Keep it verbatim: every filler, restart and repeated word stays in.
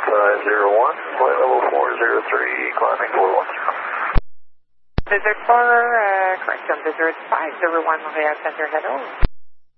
five zero one, flight level four zero three, climbing four one zero. Visit four, uh, correct on Visit five zero one, Montreal Center, head over.